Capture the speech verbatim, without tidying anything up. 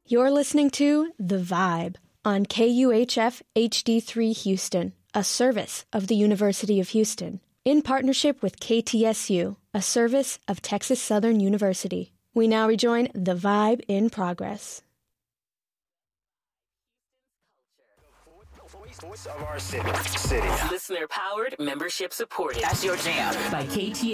You're listening to The Vibe on K U H F H D three Houston, a service of the University of Houston, in partnership with K T S U, a service of Texas Southern University. We now rejoin The Vibe in progress. Voice of our city. city. Listener powered, membership supported. That's your jam. By K T